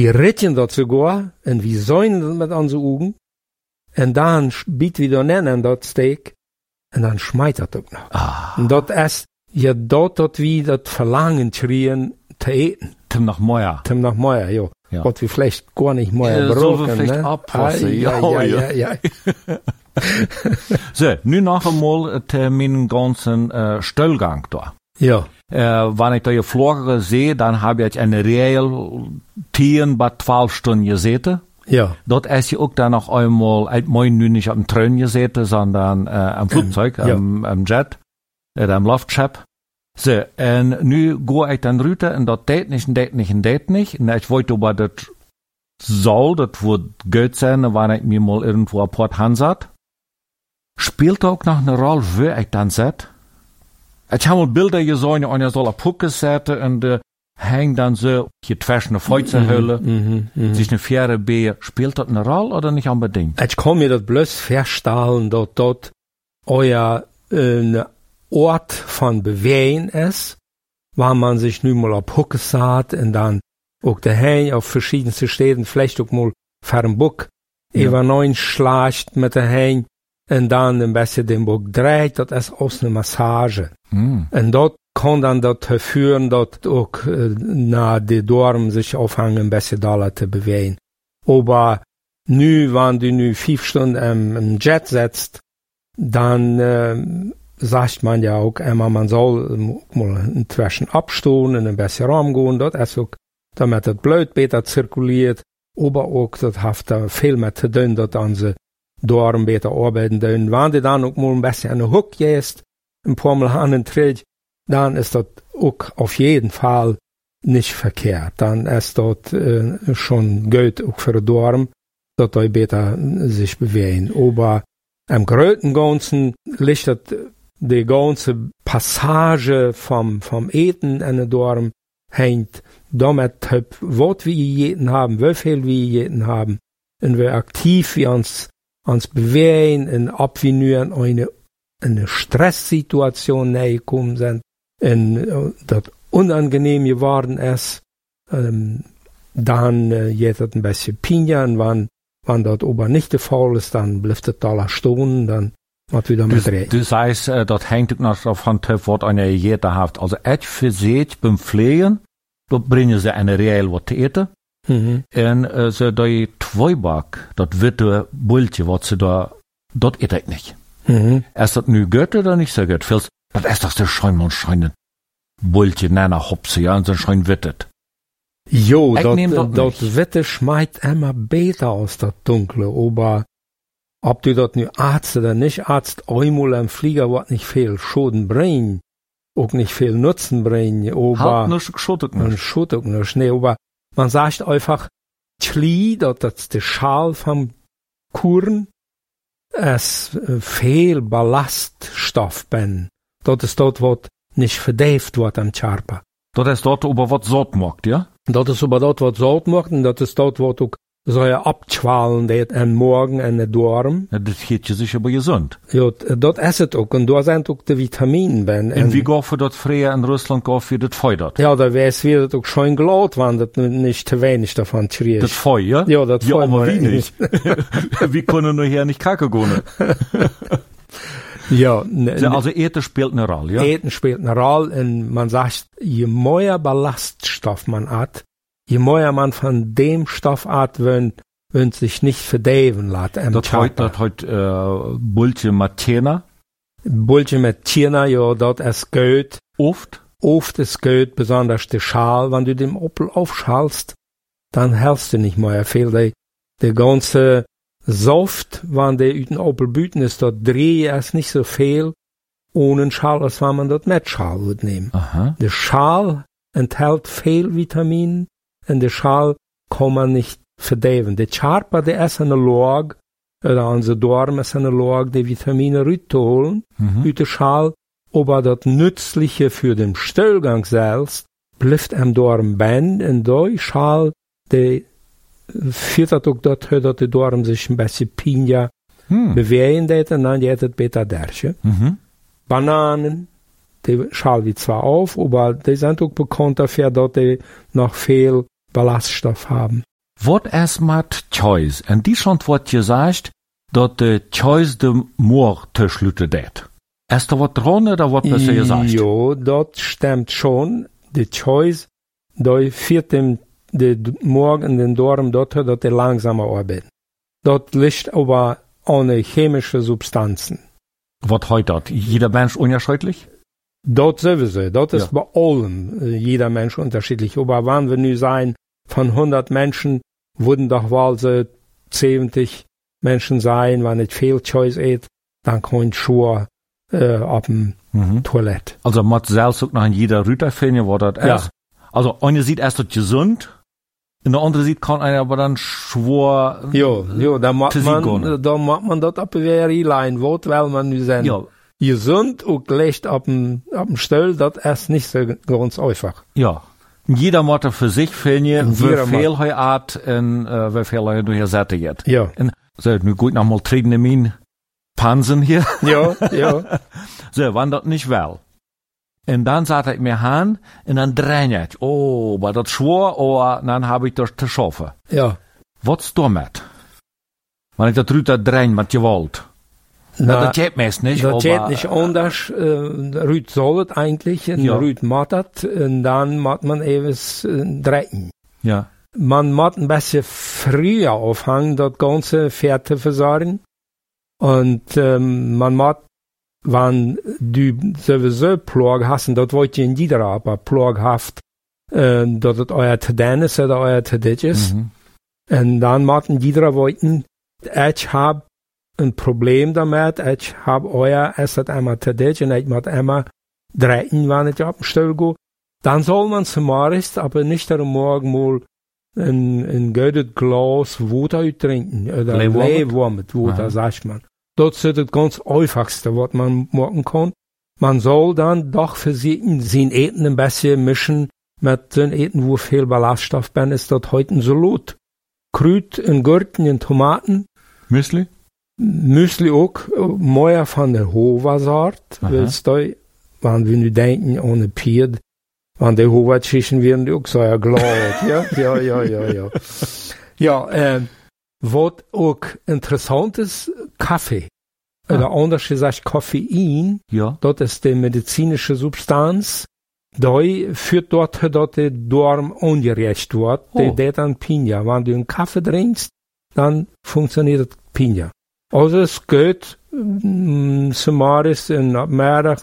wie ritten dat sogar, en wie säunen dat met onze Augen, en dan biedt wie dan an dat steek, en dan schmeit dat ook nog. En dat is, je dat wie dat Verlangen schreien te eten. Tim nach Meier. Tim nach Meier, jo. Ja. Wat we vielleicht gar nicht mehr Sollen brauchen, wir vielleicht ne? abpassen, ja. So, nu noch einmal meinen ganzen Stellgang da. Ja. Wenn ich da je Flore sehe, dann habe ich eine real 10 bis 12 Stunden gesessen. Ja. Dort ist ich auch dann noch einmal, ich meine nu nicht am Train gesessen, sondern am Flugzeug, am Jet, am Loftschiff. So, en nu gehe ich dann rüber und das date nicht. Und ich wollte aber das wird gut sein, wenn ich mir mal irgendwo ein Port hansat. Spielt auch noch eine Rolle, wo ich dann sitze? Ich habe mal Bilder gesehen, und er soll auf Pucke sitzen und hängt dann so hier zwischen eine Feuerhöhle, sich eine faire B. Spielt das eine Rolle oder nicht unbedingt? Ich kann mir das bloß feststellen, dass dort euer Ort von Bewegen ist, weil man sich nun mal auf Pucke saht und dann auch daheim auf verschiedenste Städten, vielleicht auch mal für ein Buck, über 9 schleicht mit daheim und dann ein bisschen den Buck dreht, das ist aus einer Massage. Und dort kann dann dazu führen, dass auch na die Dorm sich aufhängen, ein bisschen da zu bewegen. Aber wenn du 5 Stunden im Jet sitzt, dann sagt man ja auch immer, man soll mal inzwischen abstehen, in ein bisschen Raum gehen, dort ist auch, damit das Blut besser zirkuliert, aber auch, das hat da viel mehr zu tun, dass dann sie Dorm besser arbeiten können. Wenn du dann auch mal ein bisschen an den Hook gehst, ein paar Mal an den Tritt, dann ist das auch auf jeden Fall nicht verkehrt. Dann ist dort schon gut auch für den Dorm, dass die besser sich bewegen. Aber im Großen und Ganzen liegt das die ganze Passage vom Eten in den Dorm hängt damit ab, was wir gegessen haben, wie viel wir gegessen haben, und wie aktiv wir uns bewegen, und ob wir nur in eine Stresssituation gekommen sind, und das unangenehm geworden ist, dann geht das ein bisschen Pinja, und wenn das aber nicht der Fall ist, dann bleibt das da stehen, dann wird wieder mit reden. Du sagst, das hängt noch davon ab, was eine jeder hat. Also, ich für sich beim Pflegen, da bringen sie eine reell was zu eten. Und so die Zweiback, das witte Bultje, was sie da, das ete ich nicht. Ist das nu gut oder nicht so gut? Das ist doch der scheinen Bultje, nein, Hopse, ja, und so schein wittet. Jo, das Witte schmeckt immer besser aus das Dunkle, aber ob du das nu Arzt oder nicht Arzt, einmal am Flieger wird nicht viel Schaden bringen, auch nicht viel Nutzen bringen, aber Schutt auch nicht, nee, aber man sagt einfach, Chli, das ist der Schal vom Kuchen, es viel Ballaststoff bin. Das ist dort, was nicht verdäft wird am Charpa. Das ist dort, aber was Sort macht, ja? Dat is aber dort, was Salt macht, und das ist dort, was auch so abschwallen, am Morgen in der Dorm. Ja, das geht ja sicher aber gesund. Ja, dort ist es auch, und da sind auch die Vitaminen drin. Und wie geht für das früher in Russland, wie das feudert? Ja, da weiß wir das auch schon glatt, wenn das nicht zu wenig davon kriegt. Das Feu, ja? Ja, das Feu. Ja, aber wie nicht? Wie können nur hier nicht kacke gehen? Ja, also Eten spielt eine Rolle, ja? Eten spielt eine Rolle, und man sagt, je mehr Ballaststoff man hat, je mehr man von dem Stoff hat, wenn sich nicht verdeven lässt. Das heute Bultje mit Tierna? Bultje mit Tierna, ja, das ist gut. Oft ist gut, besonders der Schal. Wenn du den Opel aufschalst, dann hältst du nicht mehr viel. Der ganze Saft, wenn der in den Opel büten ist, dort drehe es nicht so viel ohne Schal, als wenn man dort mit Schal würde nehmen. Aha. Der Schal enthält viel Vitaminen, und der Schal kann man nicht verdeven. Der Charpa, der ist eine Lage, oder unser Dorm ist eine Lage, die Vitamine rüberzuholen, aus der Schal, aber das Nützliche für den Stellgang selbst bleibt am Dorm ben, und der Schal, der führt das auch dazu, dass der Dorm sich ein bisschen Pinja bewegen wird, und dann geht es besser durch. Bananen, die Schal wie zwar auf, aber die sind auch bekannt dafür, dass die noch viel Ballaststoff haben. Wat is met Choice? En die schont wordt gezegd dat de Choice de Moor te sluiten deed. Is er wat dran oder wat was er gezegd? Ja, dat stimmt schon. De Choice, die führt dem de Morgen den Dorm dorthin, dat er langsamer arbeiten. Dat liegt aber ohne chemische Substanzen. Wat heut dat? Jeder Mensch unterschiedlich? Dat sowieso. Dat ist bei allem jeder Mensch unterschiedlich. Aber wenn wir nu sein, von 100 Menschen würden doch wohl so 70 Menschen sein, wenn nicht viel Choice eat, dann kann ich schon auf dem Toilette. Also man selbst auch nach jeder Rüter finden, wo das ist. Also eine sieht erst das gesund, und der andere sieht kann einer aber dann schwor. Ja, da macht man das ab wer rein, weil man nu sein. Ja. Gesund und leicht auf dem Stuhl, das ist nicht so ganz einfach. Ja. Jeder muss für sich finden, wie viel er hat und wie viel er durch Seite geht. Ja. Und so, nu gut noch mal treten in mein Pansen hier. Ja. So, wann das nicht will. Und dann sagt ich mir an, und dann drehe ich. Oh, aber das schwor, oh, dann habe ich das zu schaffen. Ja. Was damit? Wenn ich das Rüter drehen mit Gewalt. Das geht meist nicht. Das geht nicht anders. Rüt soll es eigentlich, und Rüt macht das, und dann macht man eben drehen. Ja. Man muss ein bisschen früher aufhängen, das ganze Pferd zu versorgen. Und man muss, wenn du sowieso Plog hast, und das wollt ihr in jeder aber Plog haft, dass es euer Teden ist oder euer Teditch ist. Und dann muss jeder wollten, ich hab ein Problem damit, ich hab euer, es hat einmal Teditch, und ich muss einmal drehen, wenn ich auf den Stuhl gehe. Dann soll man zum Morgen, aber nicht am Morgen mal ein gutes Glas Wasser trinken, oder leerwarmes Wasser, sagt man. Das ist das ganz einfachste, was man machen kann. Man soll dann doch versuchen, sein Eten ein bisschen mischen mit dem Eten, wo viel Ballaststoff drin ist, das heute ein Salat. Krüt, in Gurken, in Tomaten. Müsli? Müsli auch, mehr von der Hova-Sort, willst du, wenn wir nu denken, ohne Pied, wenn die Hova-Tischen werden, die auch so ja glad, ja. Ja, was auch interessant ist, Kaffee. Oder anders gesagt, Koffein, das ist die medizinische Substanz, die führt dort, dass der Darm ungerecht wird, der dann Pinja. Wenn du einen Kaffee trinkst, dann funktioniert das Pinja. Also es geht, summarisch, in Abmerach,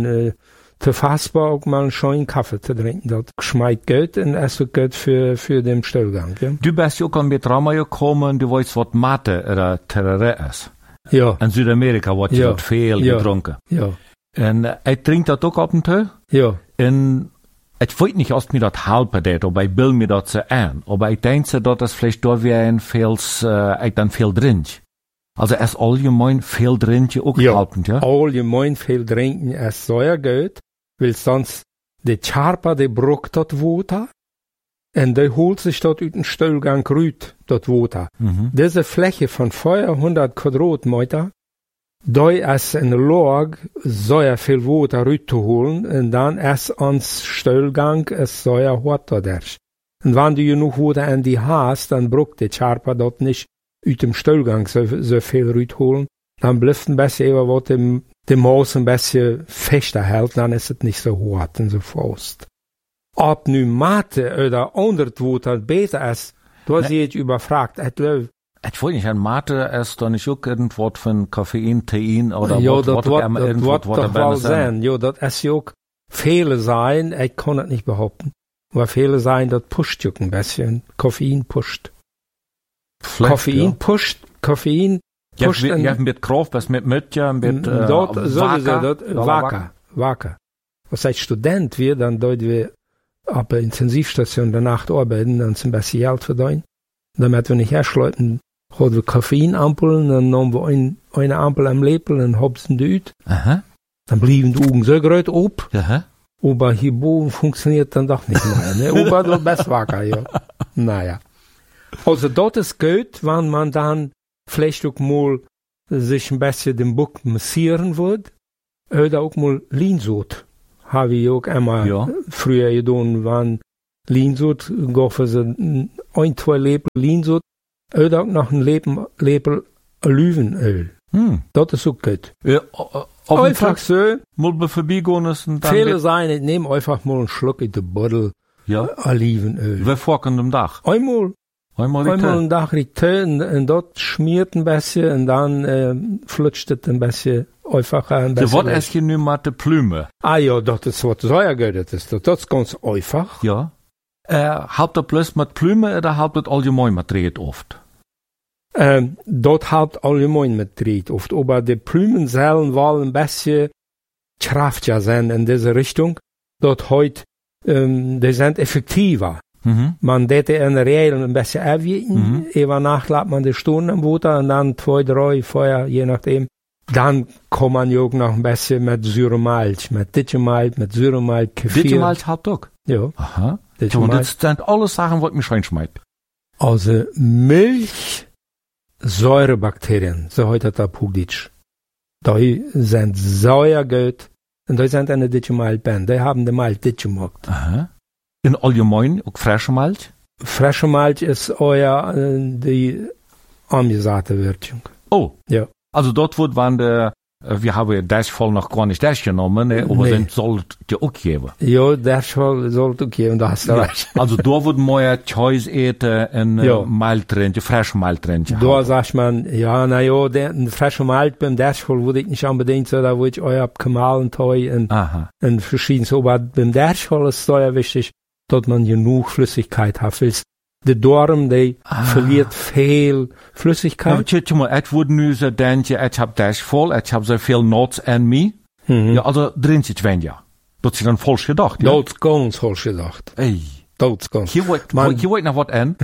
zu fassbar auch mal einen schönen Kaffee zu trinken. Das schmeckt gut und es ist gut für den Stuhlgang. Ja? Du bist ja auch mit Rama gekommen, du weißt, was Mate oder Terere ist. Ja. In Südamerika wird ja viel getrunken. Ja. Und ich trinke das auch ab und zu. Ja. Und ich weiß nicht, ob mir das helfen wird, aber ich will mir das so an. Aber ich denke, dass das vielleicht da wie ein ich dann viel trinke. Also es allgemein viel trinken auch helfen, ja? Allgemein viel trinken ist sehr gut, weil sonst die Charpa, die braucht das Wasser und die holt sich dort über den Stuhlgang rüt, das Wasser. Diese Fläche von 400 Quadratmeter, da ist in der Lage, sehr viel Wasser rüt zu holen und dann ist ans Stuhlgang sehr hart da. Und wenn du genug Wasser in die hast, dann braucht die Charpa dort nicht aus dem Stuhlgang so viel rüt holen, dann bleibt ein bisschen über was dem Maus ein bisschen fester hält, dann ist es nicht so hart und so fast. Ob nu Mate oder anderes Wasser besser ist, da sehe ich überfragt. Ich weiß nicht, ein Mate ist doch nicht auch irgendwas von Koffein, Tein oder was doch wohl sein. Ja, das ist ja auch viele sein, ich kann das nicht behaupten. Aber viele sein, das pusht ja ein bisschen. Koffein pusht. Koffein pusht. Ja, mit Kraft, was mit Mütja, mit Wacker. Was als Student wir, dann dort wir auf der Intensivstation der Nacht arbeiten, dann zum bisschen Geld verdienen. Damit wir nicht herschleuten, haben wir Koffeinampeln, dann nehmen wir eine Ampel am Lepel und hopsen dort. Dann blieben die Augen so groß ob. Aber hier oben funktioniert dann doch nicht mehr, ne? Aber du bist wacker, ja. Naja. Also dort ist gut, wenn man dann vielleicht auch mal sich ein bisschen den Buck massieren wird, oder auch mal Linsot. Habe ich auch einmal früher getan, wenn Linsut, goffen ze 1-2 lepel Linsut, und auch noch ein Lepel Olivenöl. Dat is ook gut. Ja, Einfach so. Moet we voorbijgaan en dan... Viele sagen, ich nehme einfach mal einen Schluck in den Bottle Olivenöl. We fokken am Dag. Einmal einen Tag return und dort schmiert ein bisschen und dann flutscht es ein bisschen einfacher. Ein bisschen. Wat is je nu met de plumen? Ah ja, dat is wat sehr gut ist. Das ist ganz einfach. Ja. Houdt dat plus met plumen oder houdt het allgemein met reet oft? Dat houdt allgemein met reet oft. Aber die Plumen sollen wohl ein bisschen kraftiger sein in diese Richtung. Dort heute, die sind effektiver. Man hätte in der Regel ein bisschen abwiegen. Über Nacht lässt man die Stunden im Wasser und dann 2, 3 vorher, je nachdem. Dann kann man ja auch noch ein bisschen mit Säuremalz, mit Ditchemalz, mit Säuremalz, Kefir. Ditchemalz hat auch? Ja. Aha. Das sind alles Sachen, was mich reinschmeckt. Also Milch, Säurebakterien, so heute der Pugditsch. Die sind sehr gut und die sind eine Ditchemalz-Band. Die haben den Malz Ditchemacht. Aha. In allgemein auch frische Malz? Frische Malz ist die angesaate Würzung. Oh. Ja. Also dort wird wir haben das voll noch gar nicht das genommen, ne? Aber dann sollt ihr auch geben. Ja, das sollt auch geben, da hast du recht. Also da wird mehr Choice eten und Maltrentje, frische Maltrentje. Da sagt man, ein frische Malt beim Dashvoll würde ich nicht unbedingt so, da würde ich euer gemahlen Toi und verschiedenes. Aber beim Dashvoll ist es sehr wichtig, dass man genug Flüssigkeit hat. De Dorm, die verliert viel Flüssigkeit. Ja, maar ik word nu zo denken, ik heb das vol, ik heb zoveel notes en me. Ja, also drin zit wen ja. Dat is dan vals gedacht, ja? Dat is ganz vals gedacht. Ey. Dat is ganz. Je weet nog wat aan.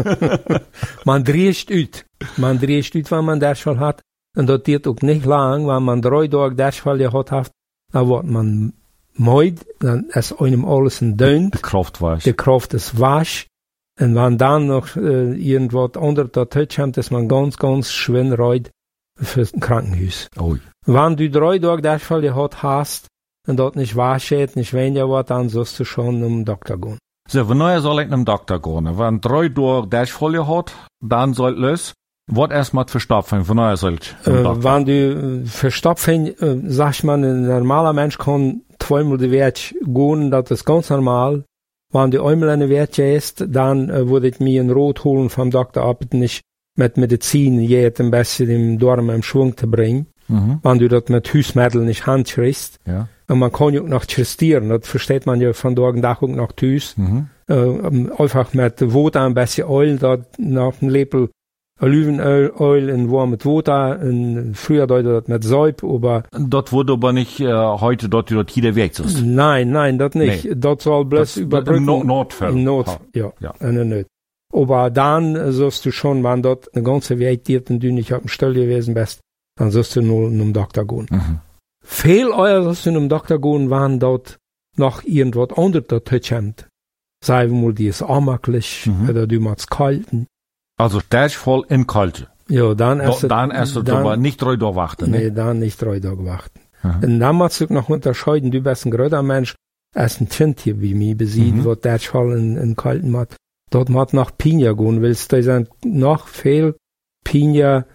Man dreht uit. Man dreht uit, wanneer man Dashfall hat. En dat duurt ook niet lang, wanneer man 3 Tage Dashfall gehad heeft. Dan wordt man mooi, dan is einem alles een duint. De Kraft is wasch. Und wenn dann noch irgendwas unter der Tisch haben, ist man ganz, ganz schön reut fürs Krankenhaus. Ui. Wenn du 3 Tage Dashfall gehabt hast und dort nicht waschet, nicht weniger was, dann sollst du schon zum Doktor gehen. So, wanneer soll ich zum Doktor gehen? Wenn 3 Tage Dashfall gehabt, dann soll los. Was erstmal verstopfen? Wanneer soll ich zum Doktor? Wenn du verstopfen, sagt man, ein normaler Mensch kann 2-mal die Wert gehen, das ist ganz normal. Wenn die einmal eine Werte ist, dann würde ich mir ein Rot holen vom Doktor ab, nicht mit Medizin jetzt ein bisschen im Darm im Schwung zu bringen. Wenn du das mit Hüsmittel nicht handkriegst. Ja. Und man kann ja auch noch justieren, das versteht man ja von Tag auch noch Hüs. Einfach mit Wasser ein bisschen Öl, dort noch ein Lepel Olivenöl in warmes Wasser, früher das mit Säub, aber... Das wurde aber nicht heute dort jeder Weg ist. Nein, das nicht. Nee. Das soll bloß überbrücken. Notfall. Ja. Eine Not. Aber dann sollst du schon, wenn dort eine ganze Weg dir und du nicht auf dem Stall gewesen bist, dann sollst du nur zum Doktor gehen. Viel euer sollst du zum Doktor gehen, wenn dort noch irgendwas unter der Tisch kommt. Sei mal, die ist anmaklich, oder du machst kalten. Also das voll in Kalte. Ja, dann erst du aber nicht 3 Tage warten. Nee, dann nicht 3 Tage warten. Und dann musst du noch unterscheiden, du bist ein größer Mensch, erst ein Kind hier wie mich besieht, wo das voll in Kalten macht. Dort macht noch Pinja gehen, willst du, sind noch viel Pinja,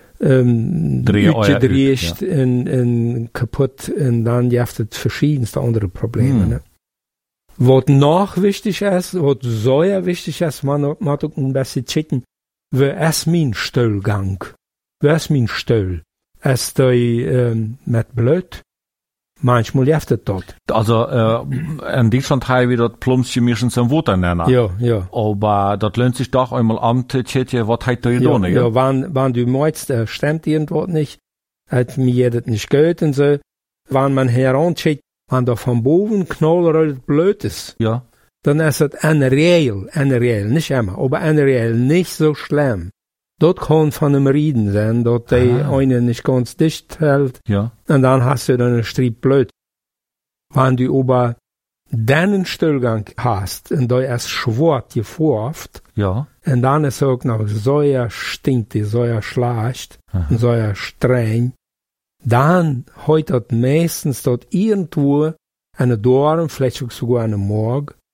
gedreht, in kaputt, und dann gibt es verschiedenste andere Probleme, ne? Was noch wichtig ist, was sehr wichtig ist, man hat auch ein bisschen checken, wer ist mein Stuhlgang? Wer ist mein Stuhl? Ist der mit Blut? Manchmal hilft es dort. Also, in Deutschland haben wir das Plumpschen mir schon zum Wasser nennen. Ja. Aber das lohnt sich doch einmal an, zu checken, was hat der da nicht? Ja, wenn du meinst, stimmt irgendwas nicht, hat mir das nicht gehört und so, wenn man herancheckt, wenn da von boven knalleröd Blut ist, dann ist es eine Real, nicht immer, aber eine Real, nicht so schlimm. Dort kann von einem Rieden sein, dort die eine nicht ganz dicht hält, und dann hast du dann einen Strip Blut. Wenn du aber deinen Stuhlgang hast, und da ist schwarz geforft, und dann ist auch noch so stinkt, so schlecht, und so streng, dann hat das meistens dort irgendwo eine Dorn, vielleicht sogar eine Morg,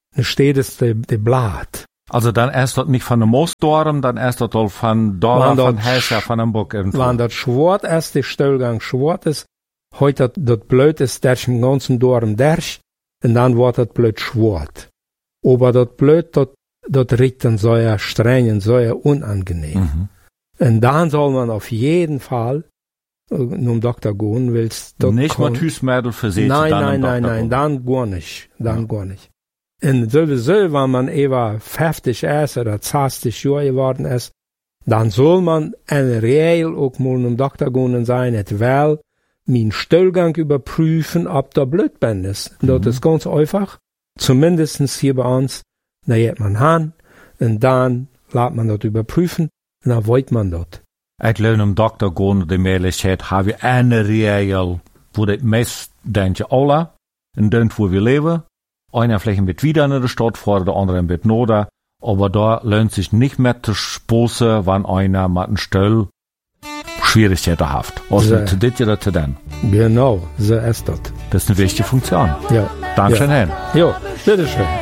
dann steht es de Blatt. Also dann erst dort nicht von dem Moosdorm, dann erst dort all von Dollar, von Hesse, von einem Bock irgendwo. Wenn das schwart ist, der Stellgang schwart ist, heute das Blöd ist, der im ganzen Dorm derch, und dann wird das Blöd schwart. Aber das Blöd, das riecht dann sehr streng und sehr unangenehm. Mhm. Und dann soll man auf jeden Fall zum Doktor gehen, willst du nicht mal Tüßmädel versehen. Nein, dann gar nicht. Gar nicht. Und sowieso, wenn man etwa 50 ist oder 60 Jahre geworden ist, dann soll man in Regel auch mal zum Doktor gehen und sagen, weil mein Stellgang überprüfen, ob da Blutband ist. Das ist ganz einfach. Zumindest hier bei uns, da geht man hin und dann lässt man das überprüfen und dann weiß man das. Ich lerne zum Doktor gehen und die Möglichkeit habe ich eine Regel, wo das meist denke alle, und dort, wo wir leben. Einer vielleicht ein bisschen wieder in der Stadt vor, der andere ein bisschen noder, aber da lohnt sich nicht mehr zu stoßen, wenn einer mit einem Stell Schwierigkeiten hat. Also zu dit oder zu den. Genau, so ist das. Das ist eine wichtige Funktion. Ja. Dankeschön, Herr. Ja, bitteschön.